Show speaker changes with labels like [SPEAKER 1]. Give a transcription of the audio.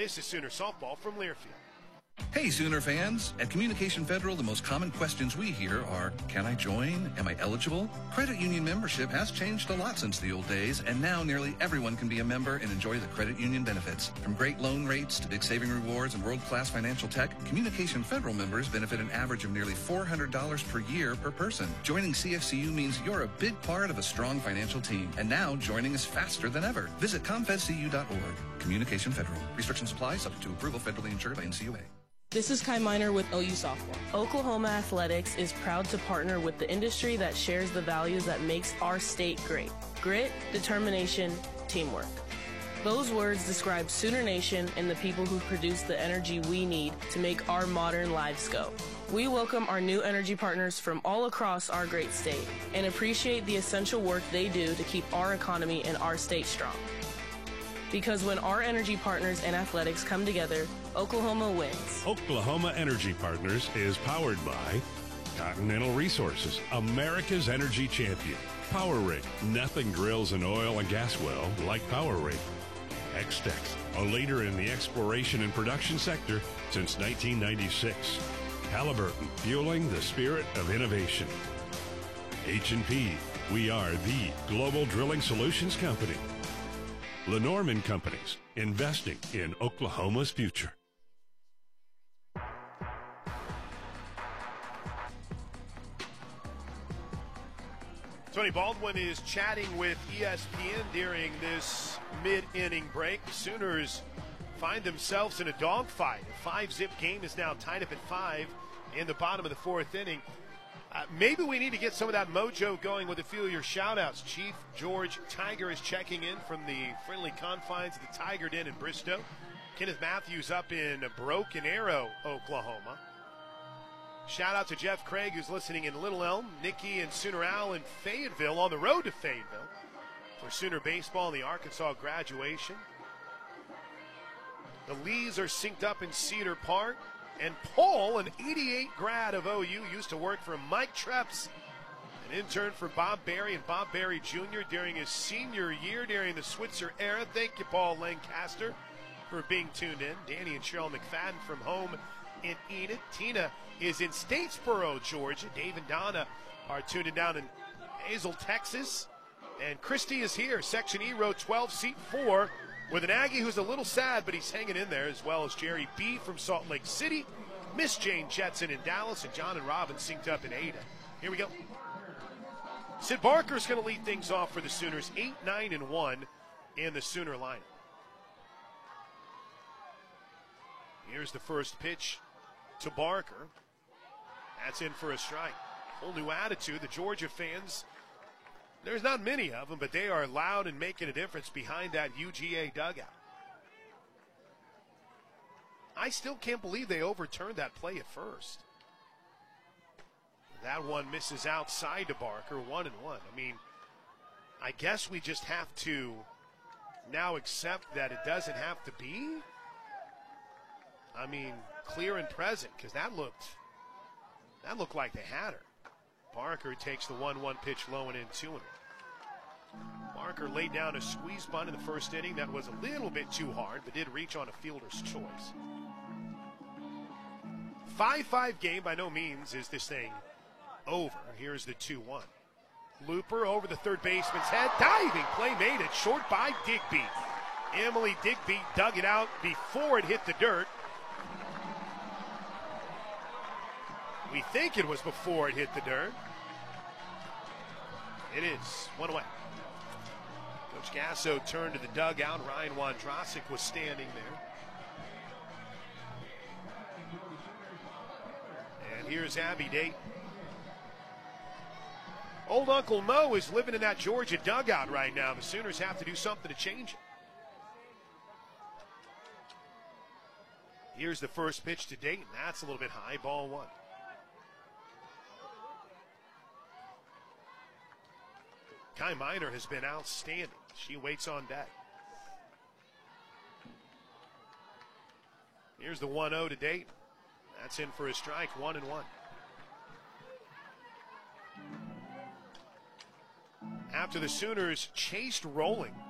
[SPEAKER 1] This is Sooner Softball from Learfield.
[SPEAKER 2] Hey, Sooner fans. At Communication Federal, the most common questions we hear are, can I join? Am I eligible? Credit union membership has changed a lot since the old days, and now nearly everyone can be a member and enjoy the credit union benefits. From great loan rates to big saving rewards and world-class financial tech, Communication Federal members benefit an average of nearly $400 per year per person. Joining CFCU means you're a big part of a strong financial team, and now joining is faster than ever. Visit ComFedCU.org. Communication Federal. Restrictions apply, subject to approval, federally insured by NCUA.
[SPEAKER 3] This is Kai Miner with OU Softball. Oklahoma Athletics is proud to partner with the industry that shares the values that makes our state great. Grit, determination, teamwork. Those words describe Sooner Nation and the people who produce the energy we need to make our modern lives go. We welcome our new energy partners from all across our great state and appreciate the essential work they do to keep our economy and our state strong. Because when our energy partners and athletics come together, Oklahoma wins.
[SPEAKER 4] Oklahoma Energy Partners is powered by Continental Resources, America's energy champion. PowerRig, nothing drills an oil and gas well like PowerRig. X-Tex, a leader in the exploration and production sector since 1996. Halliburton, fueling the spirit of innovation. H&P, we are the global drilling solutions company. Lenormand Companies, investing in Oklahoma's future.
[SPEAKER 1] Tony Baldwin is chatting with ESPN during this mid-inning break. The Sooners find themselves in a dogfight. A 5-zip game is now tied up at 5 in the bottom of the 4th inning. Maybe we need to get some of that mojo going with a few of your shout-outs. Chief George Tiger is checking in from the friendly confines of the Tiger Den in Bristow. Kenneth Matthews up in Broken Arrow, Oklahoma. Shout-out to Jeff Craig, who's listening in Little Elm. Nikki and Sooner Al in Fayetteville, on the road to Fayetteville for Sooner baseball and the Arkansas graduation. The Lees are synced up in Cedar Park. And Paul, an 88 grad of OU, used to work for Mike Treps, an intern for Bob Berry and Bob Berry Jr. during his senior year during the Switzer era. Thank you, Paul Lancaster, for being tuned in. Danny and Cheryl McFadden from home in Enid. Tina is in Statesboro, Georgia. Dave and Donna are tuned in down in Hazel, Texas. And Christy is here, Section E, row 12, seat 4. With an Aggie who's a little sad, but he's hanging in there, as well as Jerry B. from Salt Lake City, Miss Jane Jetson in Dallas, and John and Robin synced up in Ada. Here we go. Sid Barker's going to lead things off for the Sooners, 8-9-1 in the Sooner lineup. Here's the first pitch to Barker. That's in for a strike. Whole new attitude. The Georgia fans, there's not many of them, but they are loud and making a difference behind that UGA dugout. I still can't believe they overturned that play at first. That one misses outside to Barker, 1-1. I mean, I guess we just have to now accept that it doesn't have to be. I mean, clear and present, because that looked like they had her. Barker takes the 1-1 pitch low and in 2-1. Barker laid down a squeeze bunt in the first inning that was a little bit too hard, but did reach on a fielder's choice. 5-5 game. By no means is this thing over. Here's the 2-1. Looper over the third baseman's head. Diving play made it short by Digby. Emily Digby dug it out before it hit the dirt. We think it was before it hit the dirt. It is. 1 away. Coach Gasso turned to the dugout. Ryan Wondrosik was standing there. And here's Abby Dayton. Old Uncle Mo is living in that Georgia dugout right now. The Sooners have to do something to change it. Here's the first pitch to Dayton. That's a little bit high. Ball 1. Kai Miner has been outstanding. She waits on deck. Here's the 1-0 to Dayton. That's in for a strike, 1-1. After the Sooners chased rolling